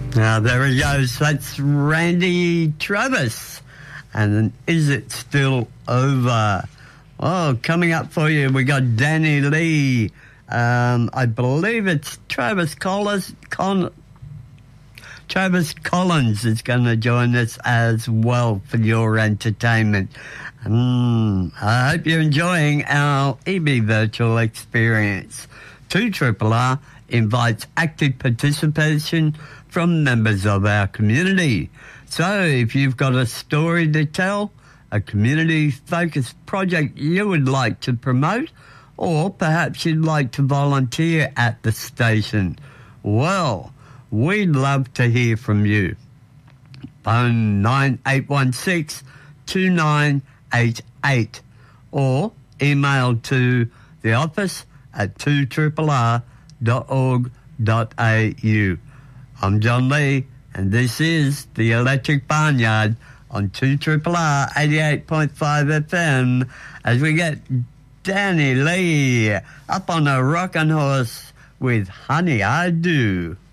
Now, there he goes. That's Randy Travis. And Is It Still Over? Oh, coming up for you, we got Danny Lee. I believe it's Travis Collins. Travis Collins is going to join us as well for your entertainment. I hope you're enjoying our EB virtual experience. 2RRR invites active participation from members of our community. So if you've got a story to tell, a community-focused project you would like to promote, or perhaps you'd like to volunteer at the station, well, we'd love to hear from you. Phone 9816-2988 or email to the office at 2RRR.org.au. I'm John Lee, and this is The Electric Barnyard on 2RRR 88.5 FM as we get Danny Lee up on a rockin' horse with Honey I Do.